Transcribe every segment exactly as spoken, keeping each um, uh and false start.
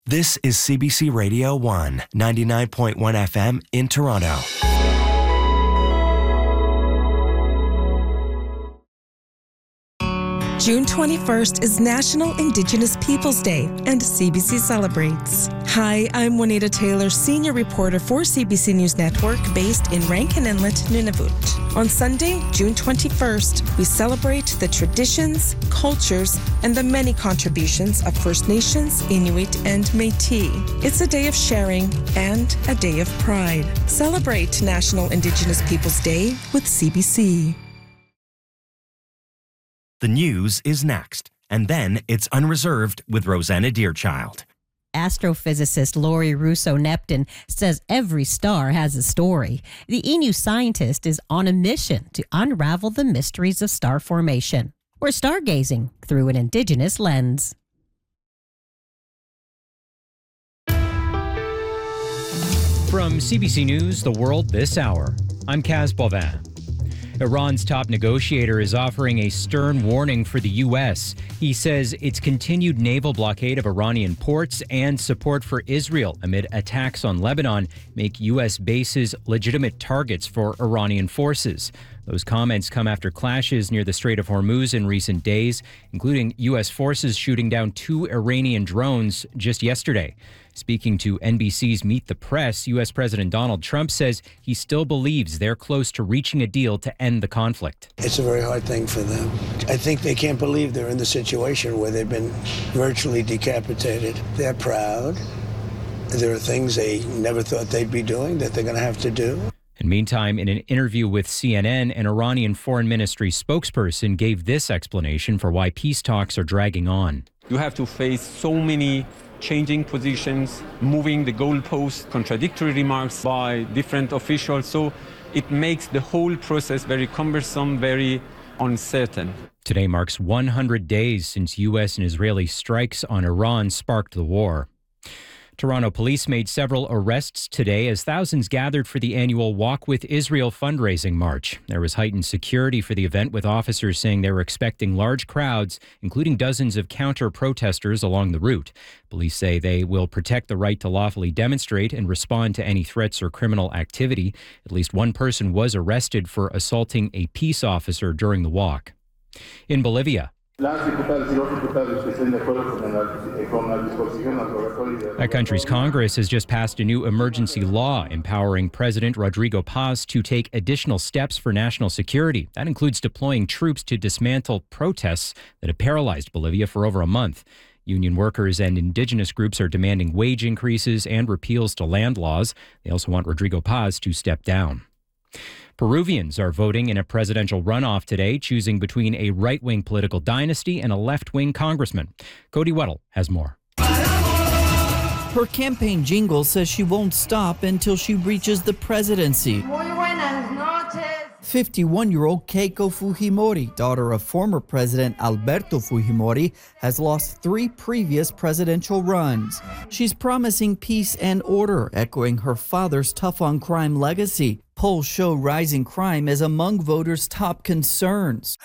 This is C B C Radio one, ninety-nine point one F M in Toronto. June twenty-first is National Indigenous Peoples Day, and C B C celebrates. Hi, I'm Juanita Taylor, senior reporter for C B C News Network, based in Rankin Inlet, Nunavut. On Sunday, June twenty-first, we celebrate the traditions, cultures, and the many contributions of First Nations, Inuit, and Métis. It's a day of sharing and a day of pride. Celebrate National Indigenous Peoples Day with C B C. The news is next, and then it's Unreserved with Rosanna Deerchild. Astrophysicist Laurie Russo-Neptune says every star has a story. The E N U scientist is on a mission to unravel the mysteries of star formation. We're stargazing through an Indigenous lens. From C B C News, The World This Hour, I'm Kaz Bovin. Iran's top negotiator is offering a stern warning for the U S. He says its continued naval blockade of Iranian ports and support for Israel amid attacks on Lebanon make U S bases legitimate targets for Iranian forces. Those comments come after clashes near the Strait of Hormuz in recent days, including U S forces shooting down two Iranian drones just yesterday. Speaking to N B C's Meet the Press, U S President Donald Trump says he still believes they're close to reaching a deal to end the conflict. It's a very hard thing for them. I think they can't believe they're in the situation where they've been virtually decapitated. They're proud. There are things they never thought they'd be doing that they're going to have to do. And meantime, in an interview with C N N, an Iranian foreign ministry spokesperson gave this explanation for why peace talks are dragging on. You have to face so many changing positions, moving the goalposts, contradictory remarks by different officials. So it makes the whole process very cumbersome, very uncertain. Today marks one hundred days since U S and Israeli strikes on Iran sparked the war. Toronto police made several arrests today as thousands gathered for the annual Walk with Israel fundraising march. There was heightened security for the event, with officers saying they were expecting large crowds, including dozens of counter-protesters along the route. Police say they will protect the right to lawfully demonstrate and respond to any threats or criminal activity. At least one person was arrested for assaulting a peace officer during the walk. In Bolivia, that country's Congress has just passed a new emergency law empowering President Rodrigo Paz to take additional steps for national security. That includes deploying troops to dismantle protests that have paralyzed Bolivia for over a month. Union workers and indigenous groups are demanding wage increases and repeals to land laws. They also want Rodrigo Paz to step down. Peruvians are voting in a presidential runoff today, choosing between a right-wing political dynasty and a left-wing congressman. Cody Weddle has more. Her campaign jingle says she won't stop until she reaches the presidency. fifty-one-year-old Keiko Fujimori, daughter of former President Alberto Fujimori, has lost three previous presidential runs. She's promising peace and order, echoing her father's tough-on-crime legacy. Polls show rising crime is among voters' top concerns.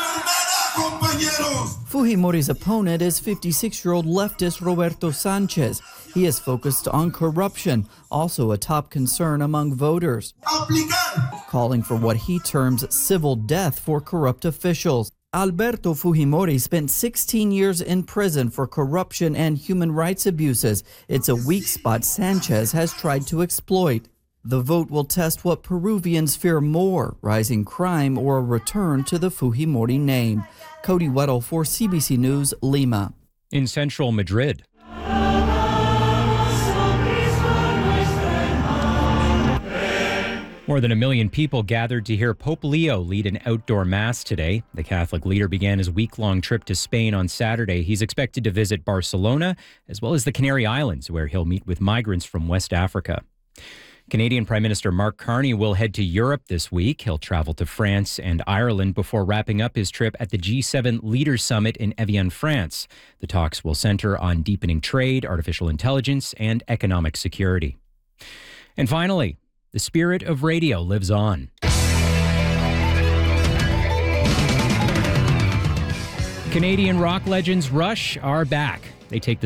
Fujimori's opponent is fifty-six-year-old leftist Roberto Sanchez. He is focused on corruption, also a top concern among voters, calling for what he terms civil death for corrupt officials. Alberto Fujimori spent sixteen years in prison for corruption and human rights abuses. It's a weak spot Sanchez has tried to exploit. The vote will test what Peruvians fear more, rising crime or a return to the Fujimori name. Cody Weddle for C B C News, Lima. In central Madrid, more than a million people gathered to hear Pope Leo lead an outdoor mass today. The Catholic leader began his week-long trip to Spain on Saturday. He's expected to visit Barcelona, as well as the Canary Islands, where he'll meet with migrants from West Africa. Canadian Prime Minister Mark Carney will head to Europe this week. He'll travel to France and Ireland before wrapping up his trip at the G seven Leaders Summit in Evian, France. The talks will center on deepening trade, artificial intelligence, and economic security. And finally, the spirit of radio lives on. Canadian rock legends Rush are back. They take the